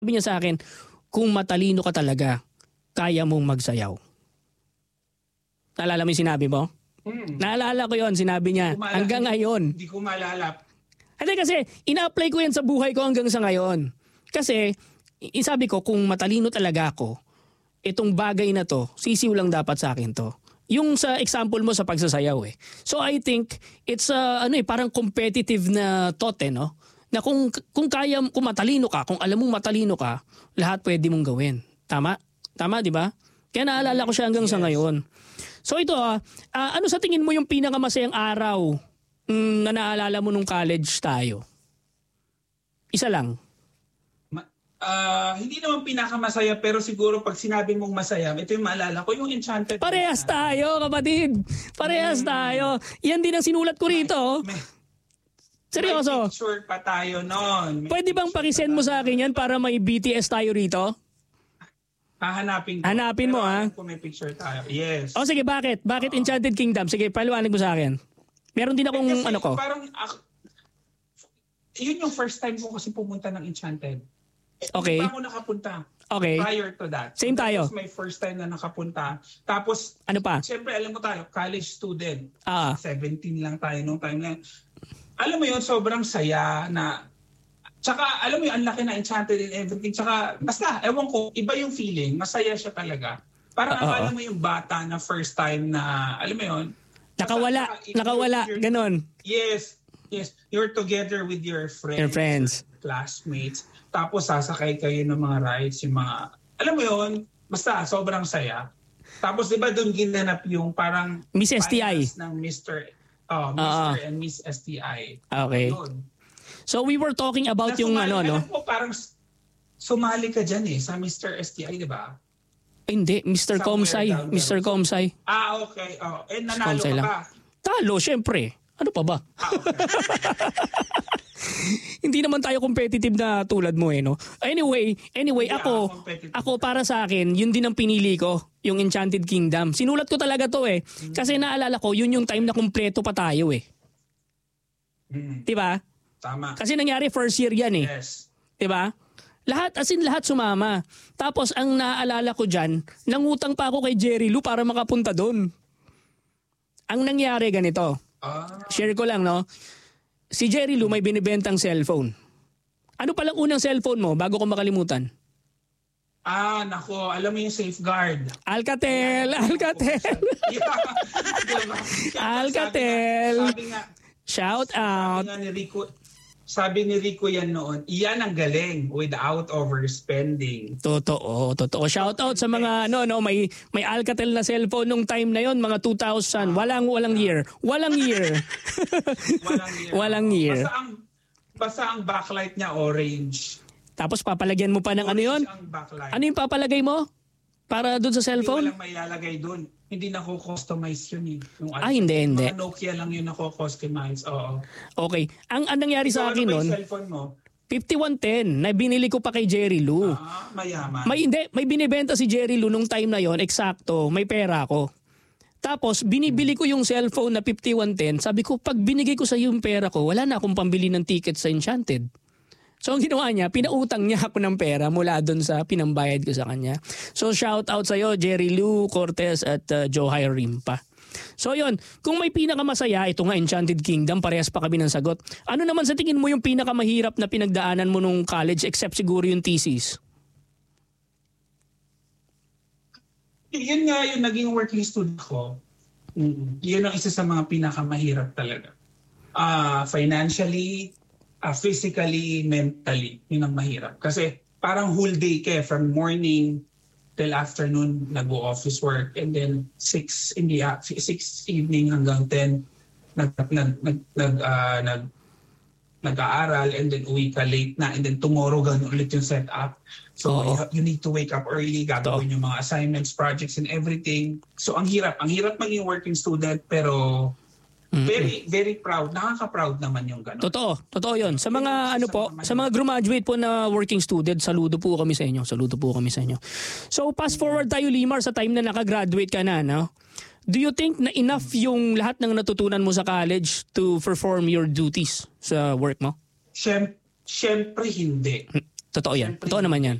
Sabi niya sa akin, kung matalino ka talaga, kaya mong magsayaw. Naalala mo yung sinabi mo? Naalala ko yon, sinabi niya. Hanggang ngayon. Hindi ko maalala. Hindi kasi, ina-apply ko yan sa buhay ko hanggang sa ngayon. Kasi, sabi ko, kung matalino talaga ako, itong bagay na to, sisiw lang dapat sa akin to. Yung sa example mo sa pagsasayaw eh. So I think, it's parang competitive na thought no? Na kung matalino ka, kung alam mong matalino ka, lahat pwede mong gawin. Tama? Tama, di ba? Kaya naalala ko siya hanggang sa ngayon. So ito ano sa tingin mo yung pinakamasayang araw na naalala mo nung college tayo? Isa lang. Hindi naman pinakamasaya pero siguro pag sinabi mong masaya, ito yung maalala ko, yung Enchanted. Parehas tayo, kapatid. Parehas tayo. Yan din ang sinulat ko rito. Seryoso? May picture pa tayo noon. Pwede bang pakisend mo sa akin yan para may BTS tayo rito? Hahanapin ko. Hanapin mo Kung may picture tayo. Yes. O sige, bakit? Bakit Enchanted Kingdom? Sige, paliwanag mo sa akin. Meron din akong kasi ko. Parang, yun yung first time ko kasi pumunta ng Enchanted. Okay. Hindi pa ako nakapunta. Okay. Prior to that. Same tayo. That was my first time na nakapunta. Tapos, ano pa? Siyempre, alam mo tayo, college student. 17 Ah. lang tayo nung time na. Alam mo yun, sobrang saya na. Tsaka, alam mo yun, ang laki na Enchanted and everything. Tsaka, basta, ewan ko, iba yung feeling. Masaya siya talaga. Parang akala mo yung bata na first time na, alam mo yun. Nakawala, ganon. Yes. You're together with your friends. Your friends. Classmates. Tapos sasakay kayo ng mga rides, yung mga, alam mo yun, basta sobrang saya. Tapos di ba doon ginanap yung parang Miss STI ng Mr. and Miss STI. Okay. Yun. So we were talking about yung Alam ko parang sumali ka dyan sa Mr. STI, di ba? Hindi, Mr. Comsay. Mr. Comsay. Okay. Nanalo ka ba? Talo, syempre. Ano pa ba? Okay. Hindi naman tayo competitive na tulad mo no. Anyway, ako para sa akin, yun din ang pinili ko, yung Enchanted Kingdom. Sinulat ko talaga to Kasi naalala ko, yun yung time na kumpleto pa tayo 'Di ba? Tama. Kasi nangyari first year yan Yes. 'Di ba? Lahat sumama. Tapos ang naaalala ko diyan, nangutang pa ako kay Jerry Lou para makapunta doon. Ang nangyari ganito. Share ko lang Si Jerry Lou may binibentang cellphone. Ano palang unang cellphone mo bago ko makalimutan? Nako, alam mo yung Safeguard. Alcatel. Alcatel. Shout out. Sabi ni Rico yan noon, iyan ang galing without overspending. Totoo. Shout out sa mga may Alcatel na cellphone nung time na yon, mga 2000. Walang year. Walang year. Basta ang backlight niya orange. Tapos papalagyan mo pa ng ano yon? Ano yung papalagay mo? Para doon sa cellphone? Hindi walang mailalagay doon. Hindi nako-customize yun Yung hindi. Mga Nokia lang yun nako-customize. Oo. Okay. Ang nangyari sa akin noon, cellphone mo? 5110 na binili ko pa kay Jerry Lou. Mayaman. May binibenta si Jerry Lou nung time na yon, eksakto, may pera ako. Tapos binibili ko yung cellphone na 5110, sabi ko pag binigay ko sa yung pera ko, wala na akong pambili ng ticket sa Enchanted. So ang ginawa niya, pinautang niya ako ng pera mula doon sa pinambayad ko sa kanya. So shout out sa iyo Jerry Lou Cortez at Johai Rimpa. So yon, kung may pinakamasaya, ito nga Enchanted Kingdom, parehas pa kami ng sagot. Ano naman sa tingin mo yung pinakamahirap na pinagdaanan mo nung college except siguro yung thesis? Yun nga yung naging working student ko. Yun ang isa sa mga pinakamahirap talaga. Financially, physically, mentally, yun ang mahirap. Kasi parang whole day from morning till afternoon nag-office work and then 6 evening hanggang 10 nag-aaral and then uwi ka late na and then tomorrow ganun ulit yung setup. So you need to wake up early, gagawin yung mga assignments, projects and everything. So ang hirap maging working student pero very, very proud. Nakaka-proud naman yung gano'n. Totoo yun. Sa mga sa mga graduate po na working student, saludo po kami sa inyo. So fast forward tayo, Limar, sa time na nakagraduate ka na, no? Do you think na enough yung lahat ng natutunan mo sa college to perform your duties sa work mo? Siyempre hindi. Totoo yan. Siyempre, Totoo naman yan.